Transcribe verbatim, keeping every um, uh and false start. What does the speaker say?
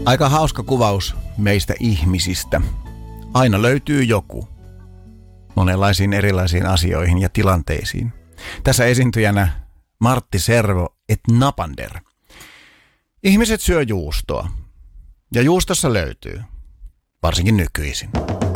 Aika hauska kuvaus meistä ihmisistä. Aina löytyy joku monenlaisiin erilaisiin asioihin ja tilanteisiin. Tässä esiintyjänä Martti Servo et Napander. Ihmiset syö juustoa ja juustossa löytyy, varsinkin nykyisin,